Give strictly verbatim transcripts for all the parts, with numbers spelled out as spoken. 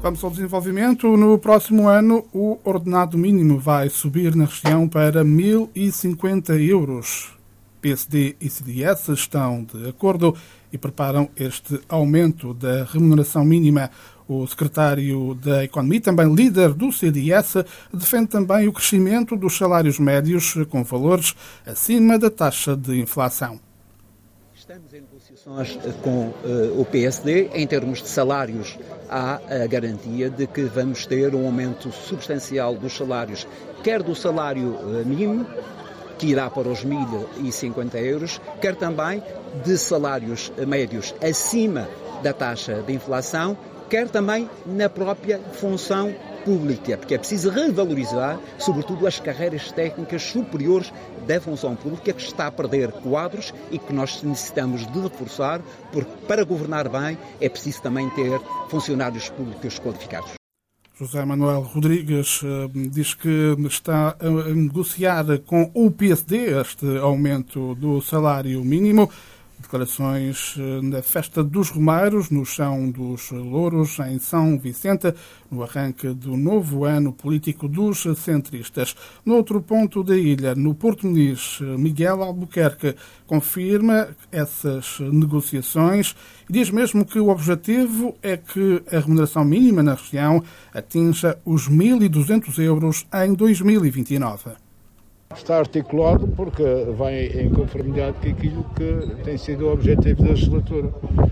Vamos ao desenvolvimento. No próximo ano, o ordenado mínimo vai subir na região para mil e cinquenta euros. P S D e C D S estão de acordo e preparam este aumento da remuneração mínima. O secretário da Economia, também líder do C D S, defende também o crescimento dos salários médios com valores acima da taxa de inflação. Estamos em negociações com uh, o P S D. Em termos de salários, há a garantia de que vamos ter um aumento substancial dos salários, quer do salário uh, mínimo, que irá para os mil e cinquenta euros, quer também de salários médios acima da taxa de inflação, quer também na própria função pública, porque é preciso revalorizar, sobretudo, as carreiras técnicas superiores da função pública, que está a perder quadros e que nós necessitamos de reforçar, porque para governar bem é preciso também ter funcionários públicos qualificados. José Manuel Rodrigues uh, diz que está a negociar com o P S D este aumento do salário mínimo. Declarações na Festa dos Romeiros, no Chão dos Louros, em São Vicente, no arranque do novo ano político dos centristas. No outro ponto da ilha, no Porto Muniz, Miguel Albuquerque confirma essas negociações e diz mesmo que o objetivo é que a remuneração mínima na região atinja os mil e duzentos euros em dois mil e vinte e nove. Está articulado porque vai em conformidade com aquilo que tem sido o objetivo da legislatura.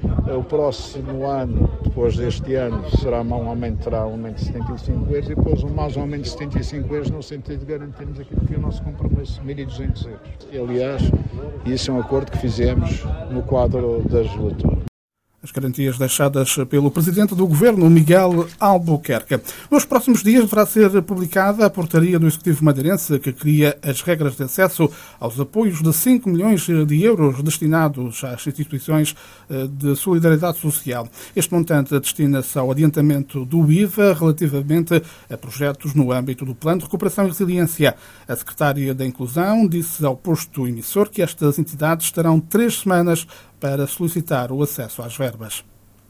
O próximo ano, depois deste ano, será um aumento, terá um aumento de setenta e cinco euros e depois um mais um aumento de setenta e cinco euros no sentido de garantirmos aquilo que é o nosso compromisso, mil e duzentos euros. Aliás, isso é um acordo que fizemos no quadro da legislatura. As garantias deixadas pelo presidente do governo, Miguel Albuquerque. Nos próximos dias deverá ser publicada a portaria do Executivo madeirense que cria as regras de acesso aos apoios de cinco milhões de euros destinados às instituições de solidariedade social. Este montante destina-se ao adiantamento do I V A relativamente a projetos no âmbito do Plano de Recuperação e Resiliência. A secretária da Inclusão disse ao posto emissor que estas entidades terão três semanas para solicitar o acesso às verbas.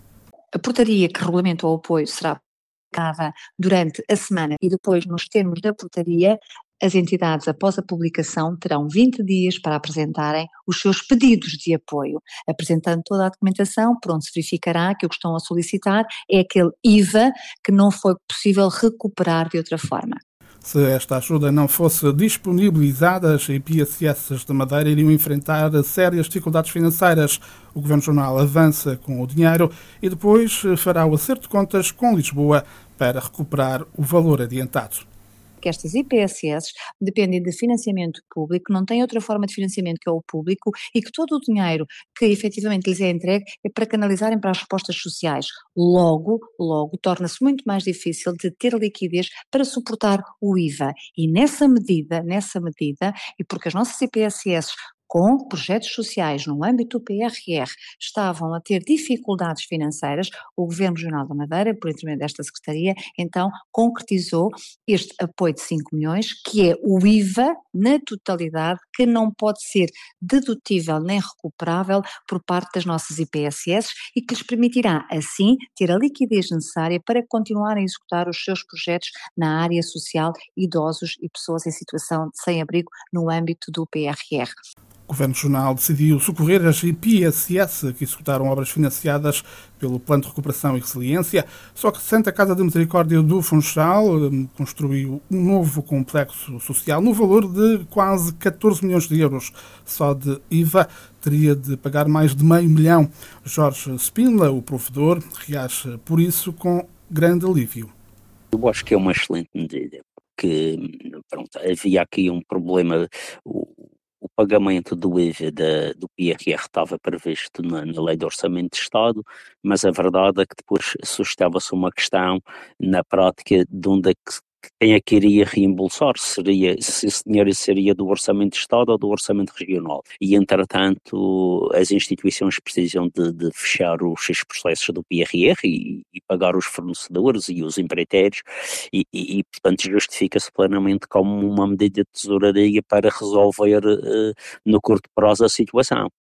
A portaria que regulamenta o apoio será publicada durante a semana e depois, nos termos da portaria, as entidades, após a publicação, terão vinte dias para apresentarem os seus pedidos de apoio, apresentando toda a documentação, por onde se verificará que o que estão a solicitar é aquele I V A que não foi possível recuperar de outra forma. Se esta ajuda não fosse disponibilizada, as I P S S de Madeira iriam enfrentar sérias dificuldades financeiras. O Governo Regional avança com o dinheiro e depois fará o acerto de contas com Lisboa para recuperar o valor adiantado. Que estas I P S S dependem de financiamento público, não têm outra forma de financiamento que é o público e que todo o dinheiro que efetivamente lhes é entregue é para canalizarem para as respostas sociais. Logo, logo, torna-se muito mais difícil de ter liquidez para suportar o I V A. E nessa medida, nessa medida, e porque as nossas I P S S com projetos sociais no âmbito do P R R estavam a ter dificuldades financeiras, o Governo Regional da Madeira, por intermédio desta Secretaria, então concretizou este apoio de cinco milhões, que é o I V A na totalidade, que não pode ser dedutível nem recuperável por parte das nossas I P S S e que lhes permitirá, assim, ter a liquidez necessária para continuarem a executar os seus projetos na área social, idosos e pessoas em situação de sem-abrigo no âmbito do P R R. O Governo Regional decidiu socorrer as I P S S que executaram obras financiadas pelo Plano de Recuperação e Resiliência. Só que Santa Casa de Misericórdia do Funchal construiu um novo complexo social no valor de quase catorze milhões de euros. Só de I V A teria de pagar mais de meio milhão. Jorge Spínola, o provedor, reage por isso com grande alívio. Eu acho que é uma excelente medida, porque pronto, havia aqui um problema. O, O pagamento do I V A da, do P R R estava previsto na, na Lei de Orçamento de Estado, mas a verdade é que depois suscitava-se uma questão na prática de onde é que, quem é que iria reembolsar, seria, se esse dinheiro seria do Orçamento de Estado ou do Orçamento Regional. E, entretanto, as instituições precisam de, de fechar os seus processos do P R R e, e pagar os fornecedores e os empreiteiros e, e, e portanto, justifica-se plenamente como uma medida de tesouraria para resolver uh, no curto prazo a situação.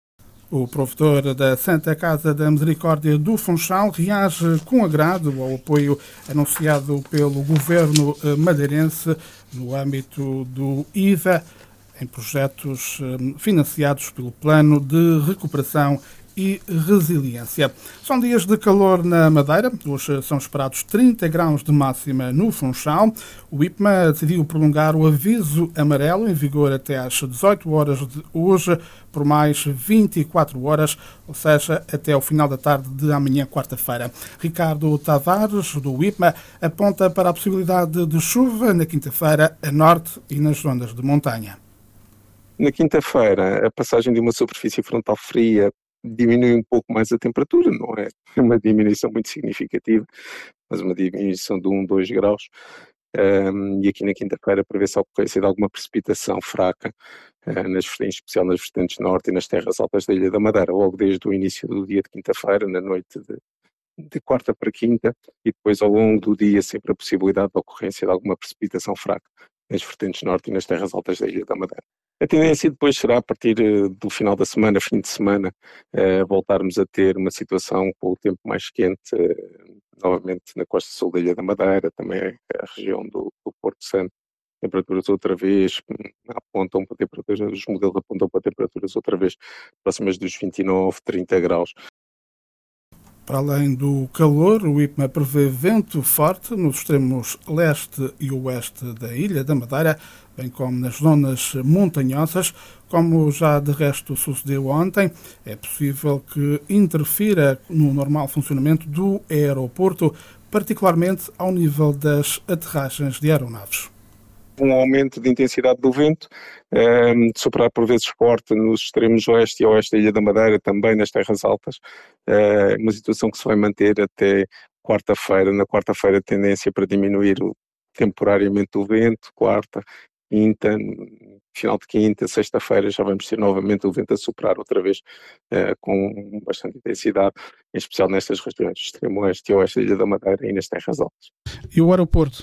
O provedor da Santa Casa da Misericórdia do Funchal reage com agrado ao apoio anunciado pelo governo madeirense no âmbito do I V A em projetos financiados pelo Plano de Recuperação e Resiliência. São dias de calor na Madeira. Hoje são esperados trinta graus de máxima no Funchal. O I P M A decidiu prolongar o aviso amarelo em vigor até às dezoito horas de hoje por mais vinte e quatro horas, ou seja, até ao final da tarde de amanhã, quarta-feira. Ricardo Tavares, do I P M A, aponta para a possibilidade de chuva na quinta-feira a norte e nas zonas de montanha. Na quinta-feira, a passagem de uma superfície frontal fria diminui um pouco mais a temperatura, não é uma diminuição muito significativa, mas uma diminuição de um, dois graus. Um, e aqui na quinta-feira prevê-se a ocorrência de alguma precipitação fraca, uh, nas, em especial nas vertentes norte e nas terras altas da Ilha da Madeira, logo desde o início do dia de quinta-feira, na noite de, de quarta para quinta, e depois ao longo do dia sempre a possibilidade de ocorrência de alguma precipitação fraca nas vertentes norte e nas terras altas da Ilha da Madeira. A tendência depois será, a partir do final da semana, fim de semana, uh, voltarmos a ter uma situação com o tempo mais quente, uh, novamente na costa sul da Ilha da Madeira, também a região do, do Porto Santo. Temperaturas outra vez apontam para temperaturas, os modelos apontam para temperaturas outra vez próximas dos vinte e nove, trinta graus. Para além do calor, o I P M A prevê vento forte nos extremos leste e oeste da Ilha da Madeira, bem como nas zonas montanhosas. Como já de resto sucedeu ontem, é possível que interfira no normal funcionamento do aeroporto, particularmente ao nível das aterragens de aeronaves. Um aumento de intensidade do vento, um, de superar por vezes forte nos extremos oeste e oeste da Ilha da Madeira, também nas terras altas, uh, uma situação que se vai manter até quarta-feira. Na quarta-feira a tendência para diminuir o, temporariamente o vento, quarta, quinta, final de quinta, sexta-feira já vamos ter novamente o vento a superar outra vez uh, com bastante intensidade, em especial nestas regiões, extremo oeste e oeste da Ilha da Madeira e nas terras altas. E o aeroporto?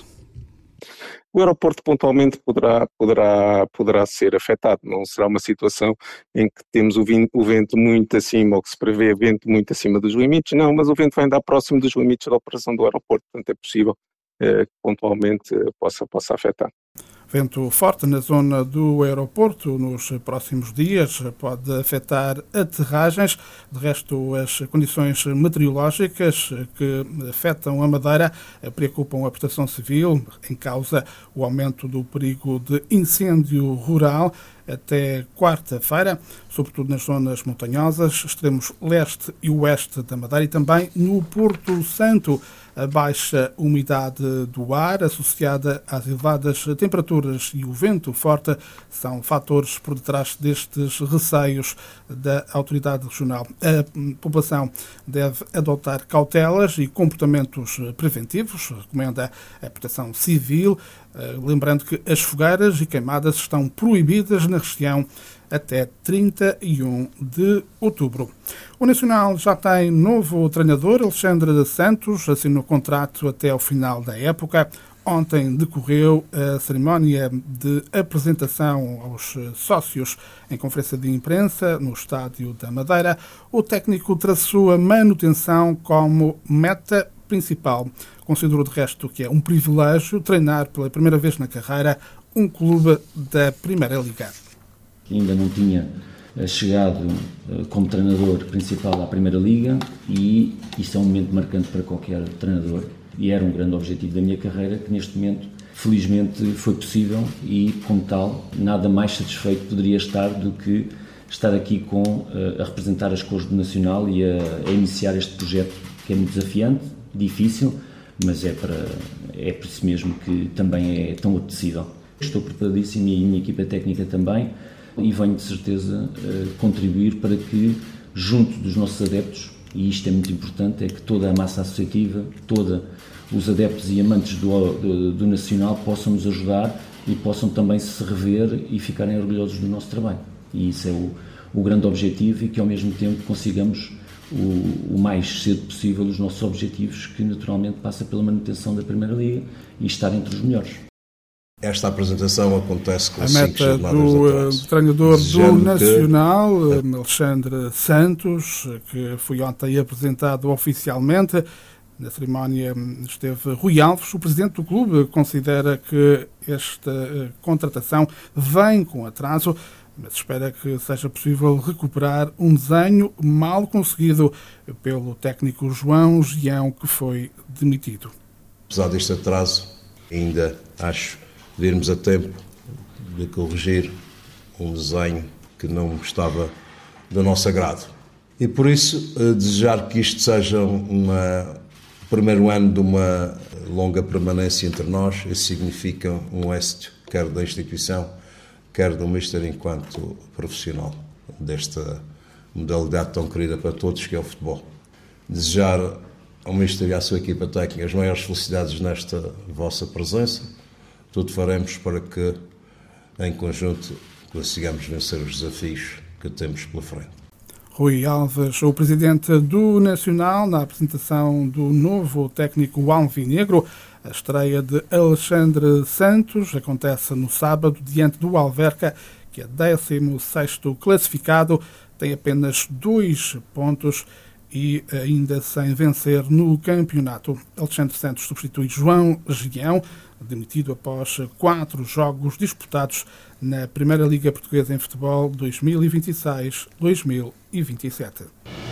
O aeroporto pontualmente poderá, poderá, poderá ser afetado, não será uma situação em que temos o, vin, o vento muito acima, ou que se prevê vento muito acima dos limites, não, mas o vento vai andar próximo dos limites da operação do aeroporto, portanto é possível eh, que pontualmente eh, possa, possa afetar. Vento forte na zona do aeroporto nos próximos dias pode afetar aterragens. De resto, as condições meteorológicas que afetam a Madeira preocupam a Proteção Civil, em causa o aumento do perigo de incêndio rural até quarta-feira, sobretudo nas zonas montanhosas, extremos leste e oeste da Madeira e também no Porto Santo. A baixa umidade do ar associada às elevadas temperaturas e o vento forte são fatores por detrás destes receios da autoridade regional. A população deve adotar cautelas e comportamentos preventivos, recomenda a Proteção Civil, lembrando que as fogueiras e queimadas estão proibidas na região até trinta e um de outubro. O Nacional já tem novo treinador. Alexandre Santos assinou contrato até ao final da época. Ontem decorreu a cerimónia de apresentação aos sócios em conferência de imprensa no Estádio da Madeira. O técnico traçou a manutenção como meta principal. Considerou de resto que é um privilégio treinar pela primeira vez na carreira um clube da Primeira Liga. Ainda não tinha chegado como treinador principal à Primeira Liga e isso é um momento marcante para qualquer treinador e era um grande objetivo da minha carreira que neste momento felizmente foi possível e como tal nada mais satisfeito poderia estar do que estar aqui com, a representar as cores do Nacional e a, a iniciar este projeto que é muito desafiante, difícil, mas é, para, é por isso mesmo que também é tão apetecível. Estou preparadíssimo e a minha equipa técnica também e venho de certeza contribuir para que, junto dos nossos adeptos, e isto é muito importante, é que toda a massa associativa, todos os adeptos e amantes do, do, do Nacional possam nos ajudar e possam também se rever e ficarem orgulhosos do nosso trabalho. E isso é o, o grande objetivo e que ao mesmo tempo consigamos o, o mais cedo possível os nossos objetivos, que naturalmente passa pela manutenção da Primeira Liga e estar entre os melhores. Esta apresentação acontece com a cinco meta jornadas do de atraso. treinador do Nacional, que... Alexandre Santos, que foi ontem apresentado oficialmente. Na cerimónia esteve Rui Alves. O presidente do clube considera que esta contratação vem com atraso, mas espera que seja possível recuperar um desenho mal conseguido pelo técnico João Gião, que foi demitido. Apesar deste atraso, ainda acho de irmos a tempo de corrigir um desenho que não estava do nosso agrado. E por isso, desejar que isto seja uma, o primeiro ano de uma longa permanência entre nós, isso significa um êxito, quer da instituição, quer do Mister enquanto profissional desta modalidade tão querida para todos, que é o futebol. Desejar ao Mister e à sua equipa técnica as maiores felicidades nesta vossa presença. Tudo faremos para que, em conjunto, consigamos vencer os desafios que temos pela frente. Rui Alves, o presidente do Nacional, na apresentação do novo técnico alvinegro. A estreia de Alexandre Santos acontece no sábado diante do Alverca, que é décimo sexto classificado, tem apenas dois pontos e ainda sem vencer no campeonato. Alexandre Santos substitui João Gião, demitido após quatro jogos disputados na Primeira Liga Portuguesa em Futebol dois mil e vinte e seis dois mil e vinte e sete.